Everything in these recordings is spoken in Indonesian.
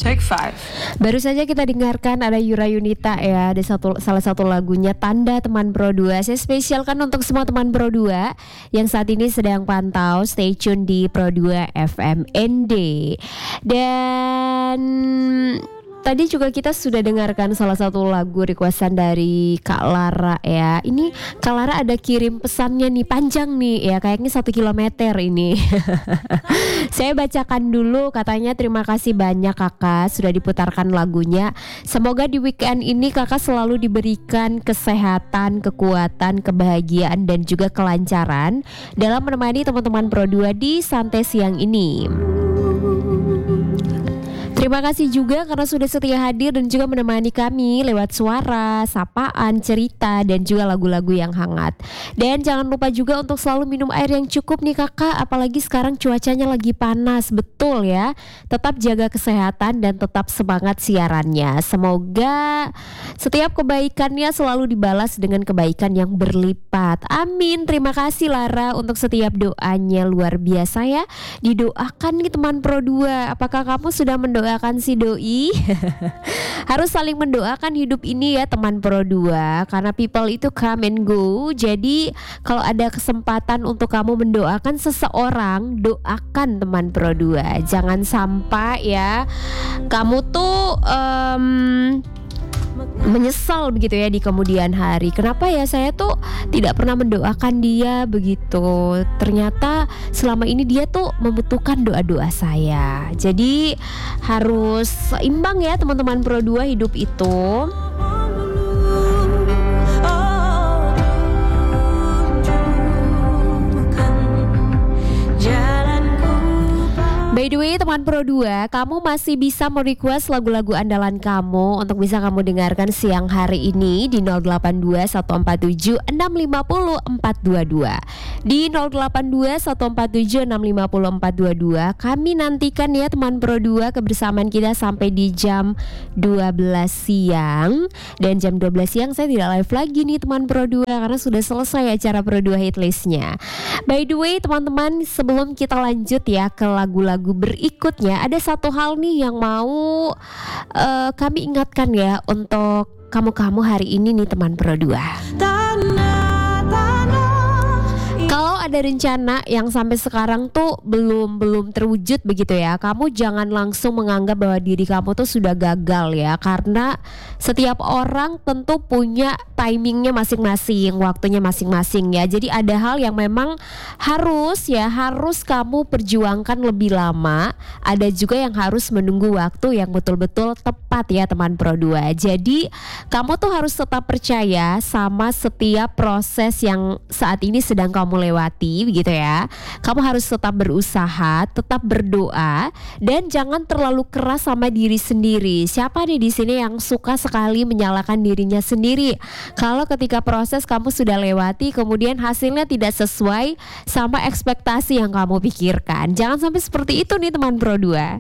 Take 5. Baru saja kita dengarkan ada Yura Yunita ya, ada salah satu lagunya Tanda Teman Pro 2. Saya spesialkan untuk semua teman Pro 2 yang saat ini sedang pantau, stay tune di Pro 2 FM ND. Dan tadi juga kita sudah dengarkan salah satu lagu requestan dari Kak Lara ya. Ini Kak Lara ada kirim pesannya nih, panjang nih ya, kayaknya 1 kilometer ini. Saya bacakan dulu, katanya terima kasih banyak kakak sudah diputarkan lagunya. Semoga di weekend ini kakak selalu diberikan kesehatan, kekuatan, kebahagiaan dan juga kelancaran dalam menemani teman-teman Pro 2 di santai siang ini. Terima kasih juga karena sudah setia hadir dan juga menemani kami lewat suara, sapaan, cerita, dan juga lagu-lagu yang hangat. Dan jangan lupa juga untuk selalu minum air yang cukup nih kakak, apalagi sekarang cuacanya lagi panas, betul ya. Tetap jaga kesehatan dan tetap semangat siarannya. Semoga setiap kebaikannya selalu dibalas dengan kebaikan yang berlipat. Amin. Terima kasih Lara untuk setiap doanya, luar biasa ya. Didoakan nih teman Pro 2. Apakah kamu sudah mendoakan si doi? Harus saling mendoakan hidup ini ya teman Pro 2, karena people itu come and go. Jadi kalau ada kesempatan untuk kamu mendoakan seseorang, doakan teman Pro 2. Jangan sampai ya kamu tuh menyesal begitu ya di kemudian hari. Kenapa ya saya tuh tidak pernah mendoakan dia begitu. Ternyata selama ini dia tuh membutuhkan doa-doa saya. Jadi harus seimbang ya teman-teman Pro 2 hidup itu. By the way teman Pro 2, kamu masih bisa merequest lagu-lagu andalan kamu untuk bisa kamu dengarkan siang hari ini di 082 147 650 422. Di 082 147 650 422 kami nantikan ya teman Pro 2 kebersamaan kita sampai di jam 12 siang. Dan jam 12 siang saya tidak live lagi nih teman Pro 2 karena sudah selesai acara Pro 2 hitlistnya. By the way teman-teman, sebelum kita lanjut ya ke lagu-lagu berikutnya, ada satu hal nih yang mau kami ingatkan ya untuk kamu-kamu hari ini nih teman Pro 2. Kalau ada rencana yang sampai sekarang tuh belum terwujud begitu ya, kamu jangan langsung menganggap bahwa diri kamu tuh sudah gagal ya, karena setiap orang tentu punya timingnya masing-masing, waktunya masing-masing ya. Jadi ada hal yang memang harus kamu perjuangkan lebih lama. Ada juga yang harus menunggu waktu yang betul-betul tepat ya teman Pro 2. Jadi kamu tuh harus tetap percaya sama setiap proses yang saat ini sedang kamu lewati begitu ya. Kamu harus tetap berusaha, tetap berdoa, dan jangan terlalu keras sama diri sendiri. Siapa nih di sini yang suka sekali menyalahkan dirinya sendiri? Kalau ketika proses kamu sudah lewati kemudian hasilnya tidak sesuai sama ekspektasi yang kamu pikirkan. Jangan sampai seperti itu nih teman Pro 2.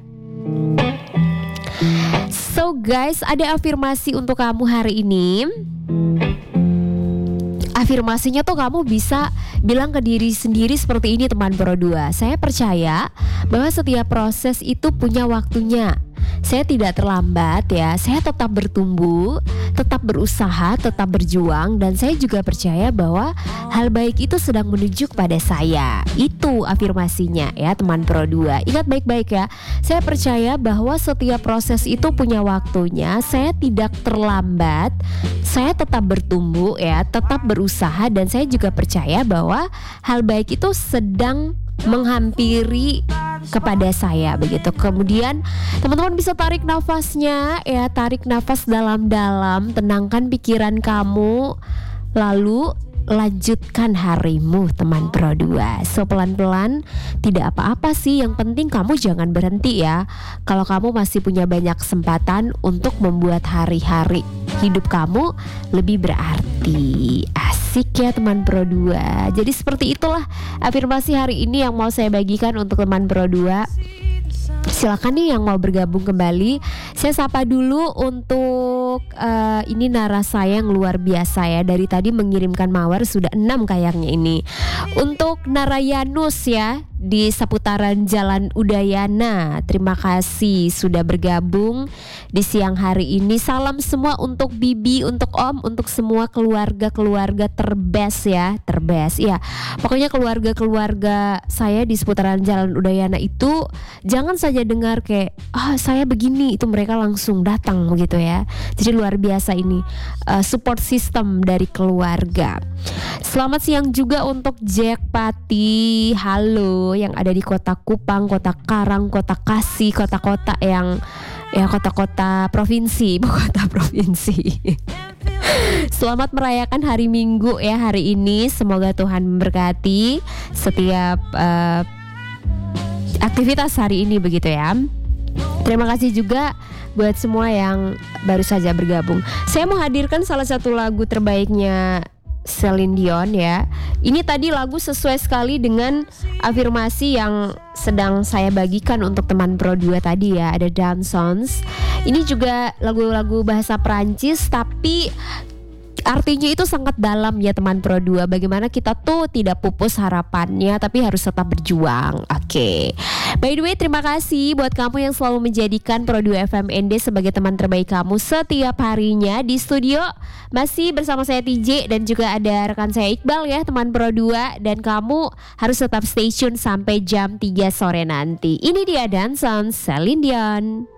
So guys, ada afirmasi untuk kamu hari ini. Afirmasinya tuh kamu bisa bilang ke diri sendiri seperti ini teman Pro 2. Saya percaya bahwa setiap proses itu punya waktunya. Saya tidak terlambat ya, saya tetap bertumbuh, tetap berusaha, tetap berjuang, dan saya juga percaya bahwa hal baik itu sedang menuju kepada saya. Itu afirmasinya ya teman Pro 2. Ingat baik-baik ya, saya percaya bahwa setiap proses itu punya waktunya. Saya tidak terlambat, saya tetap bertumbuh ya, tetap berusaha, dan saya juga percaya bahwa hal baik itu sedang menghampiri kepada saya begitu. Kemudian teman-teman bisa tarik nafasnya ya, tarik nafas dalam-dalam, tenangkan pikiran kamu, lalu lanjutkan harimu teman Pro 2. So pelan-pelan, tidak apa-apa sih, yang penting kamu jangan berhenti ya. Kalau kamu masih punya banyak kesempatan untuk membuat hari-hari hidup kamu lebih berarti. Asik ya teman Pro 2. Jadi seperti itulah afirmasi hari ini yang mau saya bagikan untuk teman Pro 2. Silakan nih yang mau bergabung kembali. Saya sapa dulu untuk ini naras saya yang luar biasa ya. Dari tadi mengirimkan mawar sudah 6 kayaknya ini. Untuk Narayanus ya di seputaran Jalan Udayana, terima kasih sudah bergabung di siang hari ini. Salam semua untuk Bibi, untuk Om, untuk semua keluarga-keluarga terbest ya, terbest ya. Pokoknya keluarga-keluarga saya di seputaran Jalan Udayana itu jangan saja dengar kayak saya begini, itu mereka langsung datang gitu ya. Jadi luar biasa ini support system dari keluarga. Selamat siang juga untuk Jack Pati, halo, yang ada di Kota Kupang, Kota Karang, Kota Kasih, kota-kota yang ya kota-kota provinsi, ibu kota provinsi. Selamat merayakan hari Minggu ya hari ini. Semoga Tuhan memberkati setiap aktivitas hari ini begitu ya. Terima kasih juga buat semua yang baru saja bergabung. Saya mau hadirkan salah satu lagu terbaiknya Celine Dion ya. Ini tadi lagu sesuai sekali dengan afirmasi yang sedang saya bagikan untuk teman Pro 2 tadi ya. Ada Dansons. Ini juga lagu-lagu bahasa Perancis tapi artinya itu sangat dalam ya teman Pro 2. Bagaimana kita tuh tidak pupus harapannya tapi harus tetap berjuang. Oke. By the way, terima kasih buat kamu yang selalu menjadikan Pro 2 FM ND sebagai teman terbaik kamu setiap harinya. Di studio masih bersama saya TJ dan juga ada rekan saya Iqbal ya teman Pro 2. Dan kamu harus tetap stay tune sampai jam 3 sore nanti. Ini dia Danson Celine Dion.